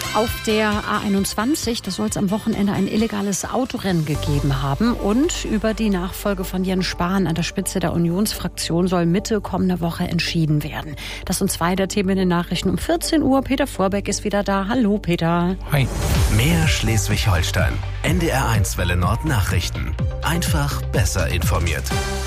Auf der A21, da soll es am Wochenende ein illegales Autorennen gegeben haben. Und über die Nachfolge von Jens Spahn an der Spitze der Unionsfraktion soll Mitte kommender Woche entschieden werden. Das sind zwei der Themen in den Nachrichten um 14 Uhr. Peter Vorbeck ist wieder da. Hallo Peter. Hi. Mehr Schleswig-Holstein. NDR1 Welle Nord Nachrichten. Einfach besser informiert.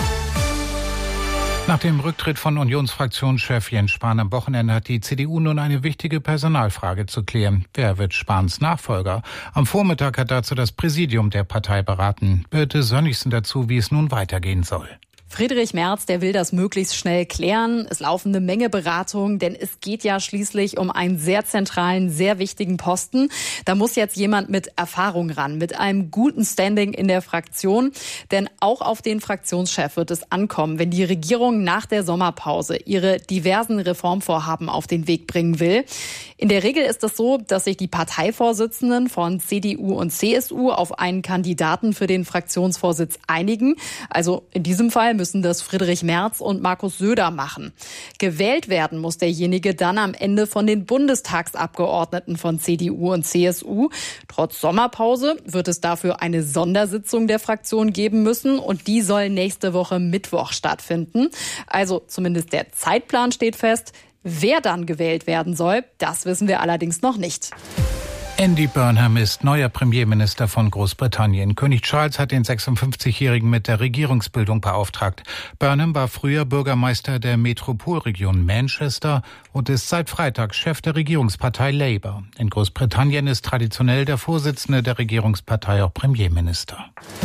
Nach dem Rücktritt von Unionsfraktionschef Jens Spahn am Wochenende hat die CDU nun eine wichtige Personalfrage zu klären. Wer wird Spahns Nachfolger? Am Vormittag hat dazu das Präsidium der Partei beraten. Birte Sönnigsen dazu, wie es nun weitergehen soll. Friedrich Merz, der will das möglichst schnell klären. Es laufen eine Menge Beratungen, denn es geht ja schließlich um einen sehr zentralen, sehr wichtigen Posten. Da muss jetzt jemand mit Erfahrung ran, mit einem guten Standing in der Fraktion. Denn auch auf den Fraktionschef wird es ankommen, wenn die Regierung nach der Sommerpause ihre diversen Reformvorhaben auf den Weg bringen will. In der Regel ist es so, dass sich die Parteivorsitzenden von CDU und CSU auf einen Kandidaten für den Fraktionsvorsitz einigen. Also in diesem Fall müssen das Friedrich Merz und Markus Söder machen. Gewählt werden muss derjenige dann am Ende von den Bundestagsabgeordneten von CDU und CSU. Trotz Sommerpause wird es dafür eine Sondersitzung der Fraktion geben müssen und die soll nächste Woche Mittwoch stattfinden. Also zumindest der Zeitplan steht fest. Wer dann gewählt werden soll, das wissen wir allerdings noch nicht. Andy Burnham ist neuer Premierminister von Großbritannien. König Charles hat den 56-Jährigen mit der Regierungsbildung beauftragt. Burnham war früher Bürgermeister der Metropolregion Manchester und ist seit Freitag Chef der Regierungspartei Labour. In Großbritannien ist traditionell der Vorsitzende der Regierungspartei auch Premierminister.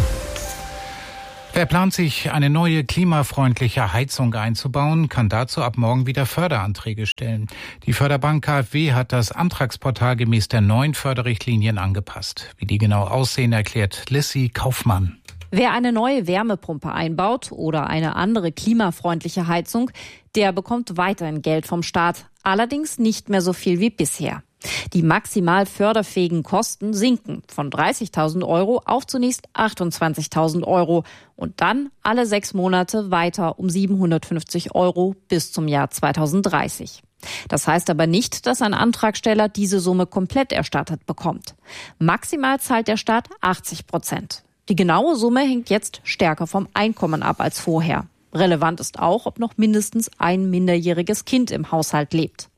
Wer plant, sich eine neue klimafreundliche Heizung einzubauen, kann dazu ab morgen wieder Förderanträge stellen. Die Förderbank KfW hat das Antragsportal gemäß der neuen Förderrichtlinien angepasst. Wie die genau aussehen, erklärt Lissy Kaufmann. Wer eine neue Wärmepumpe einbaut oder eine andere klimafreundliche Heizung, der bekommt weiterhin Geld vom Staat, allerdings nicht mehr so viel wie bisher. Die maximal förderfähigen Kosten sinken von 30.000 € auf zunächst 28.000 € und dann alle 6 Monate weiter um 750 € bis zum Jahr 2030. Das heißt aber nicht, dass ein Antragsteller diese Summe komplett erstattet bekommt. Maximal zahlt der Staat 80%. Die genaue Summe hängt jetzt stärker vom Einkommen ab als vorher. Relevant ist auch, ob noch mindestens ein minderjähriges Kind im Haushalt lebt.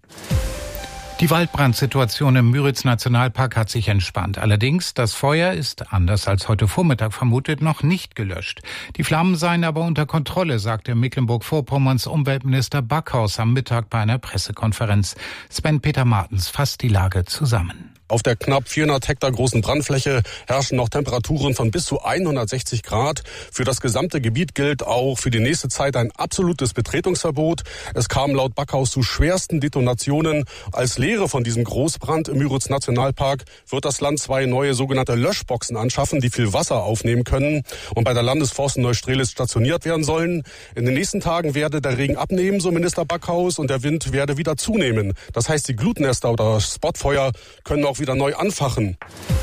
Die Waldbrandsituation im Müritz-Nationalpark hat sich entspannt. Allerdings, das Feuer ist, anders als heute Vormittag vermutet, noch nicht gelöscht. Die Flammen seien aber unter Kontrolle, sagte Mecklenburg-Vorpommerns Umweltminister Backhaus am Mittag bei einer Pressekonferenz. Sven-Peter Martens fasst die Lage zusammen. Auf der knapp 400 Hektar großen Brandfläche herrschen noch Temperaturen von bis zu 160 Grad. Für das gesamte Gebiet gilt auch für die nächste Zeit ein absolutes Betretungsverbot. Es kam laut Backhaus zu schwersten Detonationen. Als Lehre von diesem Großbrand im Müritz-Nationalpark wird das Land 2 neue sogenannte Löschboxen anschaffen, die viel Wasser aufnehmen können und bei der Landesforst in Neustrelitz stationiert werden sollen. In den nächsten Tagen werde der Regen abnehmen, so Minister Backhaus, und der Wind werde wieder zunehmen. Das heißt, die Glutnester oder Spotfeuer können auch wieder neu anfachen.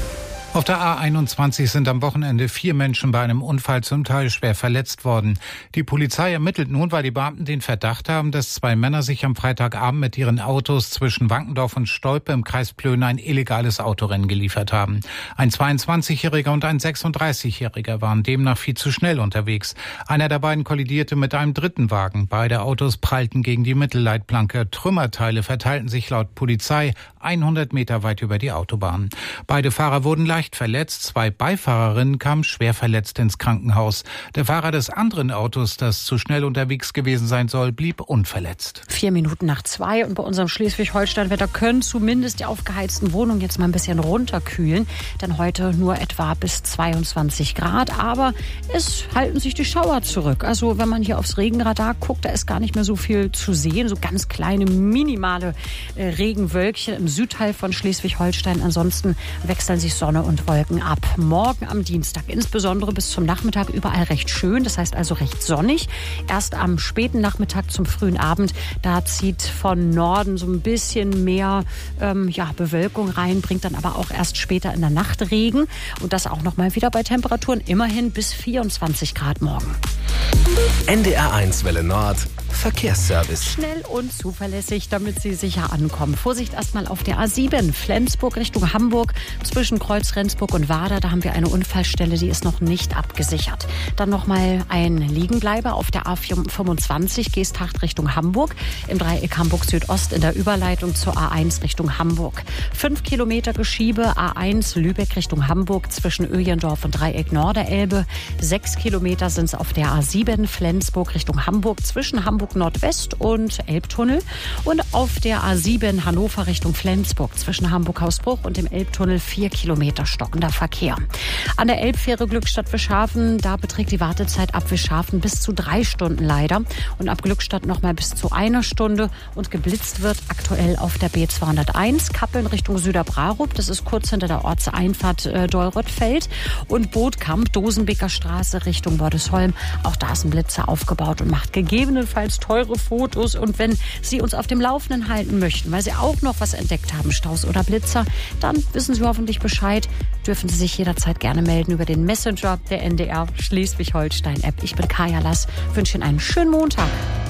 Auf der A21 sind am Wochenende 4 Menschen bei einem Unfall zum Teil schwer verletzt worden. Die Polizei ermittelt nun, weil die Beamten den Verdacht haben, dass 2 Männer sich am Freitagabend mit ihren Autos zwischen Wankendorf und Stolpe im Kreis Plön ein illegales Autorennen geliefert haben. Ein 22-Jähriger und ein 36-Jähriger waren demnach viel zu schnell unterwegs. Einer der beiden kollidierte mit einem dritten Wagen. Beide Autos prallten gegen die Mittelleitplanke. Trümmerteile verteilten sich laut Polizei 100 Meter weit über die Autobahn. Beide Fahrer wurden leicht verletzt. 2 Beifahrerinnen kamen schwer verletzt ins Krankenhaus. Der Fahrer des anderen Autos, das zu schnell unterwegs gewesen sein soll, blieb unverletzt. 4 Minuten nach 2 und bei unserem Schleswig-Holstein-Wetter können zumindest die aufgeheizten Wohnungen jetzt mal ein bisschen runterkühlen. Denn heute nur etwa bis 22 Grad. Aber es halten sich die Schauer zurück. Also wenn man hier aufs Regenradar guckt, da ist gar nicht mehr so viel zu sehen. So ganz kleine, minimale Regenwölkchen im Südteil von Schleswig-Holstein. Ansonsten wechseln sich Sonne und Wolken ab. Morgen am Dienstag, insbesondere bis zum Nachmittag, überall recht schön. Das heißt also recht sonnig. Erst am späten Nachmittag zum frühen Abend, da zieht von Norden so ein bisschen mehr Bewölkung rein, bringt dann aber auch erst später in der Nacht Regen. Und das auch nochmal wieder bei Temperaturen immerhin bis 24 Grad morgen. NDR1 Welle Nord. Verkehrsservice. Schnell und zuverlässig, damit Sie sicher ankommen. Vorsicht erstmal auf der A7, Flensburg Richtung Hamburg. Zwischen Kreuz Rendsburg und Wader, da haben wir eine Unfallstelle, die ist noch nicht abgesichert. Dann nochmal ein Liegenbleiber auf der A25, Geesthacht Richtung Hamburg. Im Dreieck Hamburg Südost in der Überleitung zur A1 Richtung Hamburg. 5 Kilometer Geschiebe, A1 Lübeck Richtung Hamburg zwischen Öjendorf und Dreieck Norderelbe. 6 Kilometer sind es auf der A7 Flensburg Richtung Hamburg zwischen Hamburg Nordwest und Elbtunnel. Und auf der A7 Hannover Richtung Flensburg zwischen Hamburg-Hausbruch und dem Elbtunnel 4 Kilometer stockender Verkehr. An der Elbfähre Glückstadt-Wischhafen, da beträgt die Wartezeit ab Wischhafen bis zu 3 Stunden leider. Und ab Glückstadt nochmal bis zu 1 Stunde. Und geblitzt wird aktuell auf der B201 Kappeln Richtung Süderbrarup. Das ist kurz hinter der Ortseinfahrt Deuröttfeld. Und Bootkamp, Dosenbeker Straße Richtung Bordesholm. Auch da ist ein Blitzer aufgebaut und macht gegebenenfalls teure Fotos. Und wenn Sie uns auf dem Laufenden halten möchten, weil Sie auch noch was entdeckt haben, Staus oder Blitzer, dann wissen Sie hoffentlich Bescheid. Dürfen Sie sich jederzeit gerne melden über den Messenger der NDR Schleswig-Holstein-App. Ich bin Kaya Lass, wünsche Ihnen einen schönen Montag.